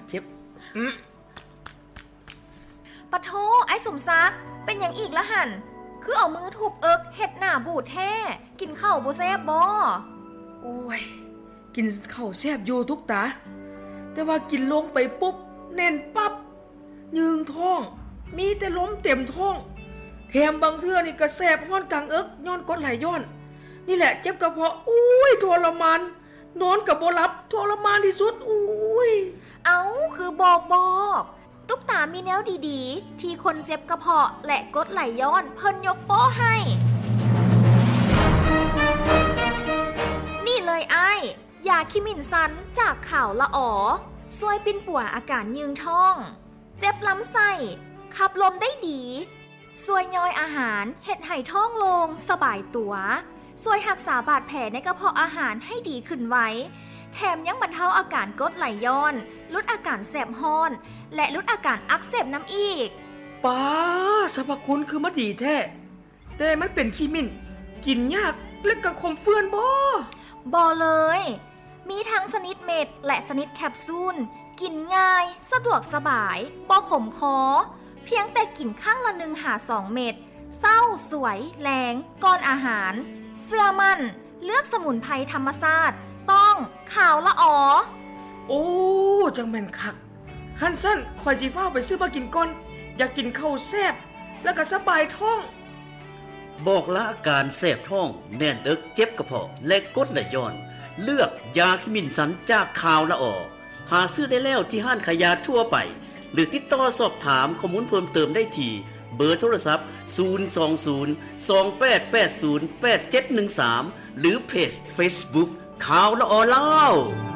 เจ็บปะโทไอ้สมซักเป็นอย่างอีกละหันคือเอามือทุบเอิกเฮ็ดหน้าบูดแท้กินข้าวบ่แซ่บบ่โอ้ยกินข้าวแซ่บอยู่ทุกตาแต่ว่ากินลงไปปุ๊บแน่นปั๊บยืงท้องมีแต่ล้มเต็มท้องแถมบางเทื่อนี่ก็แสบฮ้อนกลางเอิกย้อนกดไหลย้อนนี่แหละเจ็บกระเพาะอุ้ยทรมานนอนกับบ่หลับทรมานที่สุดอุ้ยเอาคือบอกตุ๊กตามีแนวดีๆที่คนเจ็บกระเพาะและกดไหลย้อนเพิ่นยกโป้ให้นี่เลยไอ้ยาคิมินซันจากข่าวละอ๋อช่วยปิ้นป่วอาการยืงท้องเจ็บลำไส้ขับลมได้ดีช่วยย่อยอาหารเฮ็ดให้ท้องโลงสบายตัวช่วยรักษาบาดแผลในกระเพาะอาหารให้ดีขึ้นไว้แถมยังบรรเทาอาการกรดไหลย้อนลดอาการแสบฮ้อนและลดอาการอักเสบน้ำอีกป้าสรรพคุณคือมันดีแท้แต่มันเป็นขี้มิ่นกินยากและก็คมเฟื่อนบ่เลยมีทั้งชนิดเม็ดและชนิดแคปซูลกินง่ายสะดวกสบายบ่ขมคอเพียงแต่กินข้างละ1-2 เม็ดเศร้าสวยแรงก่อนอาหารเสื้อมั่นเลือกสมุนไพรธรรมชาติต้องข่าวละอ๋อโอ้จังแม่นคักคันสั้นคอยสิฟ้าไปซื้อมากินก่อนอยากกินข้าวแซ่บแล้วก็สบายท้องบอกละอาการแสบท้องแน่นเอิกเจ็บกระเพาะและกดไหลย้อนเลือกยาคิมินสันจากข่าวละอ๋อหาซื้อได้แล้วที่ห้างขายยาทั่วไปหรือติดต่อสอบถามข้อมูลเพิ่มเติมได้ที่เบอร์โทรศัพท์02028808713หรือเพจ Facebook ข่าวละอ๋อเล่า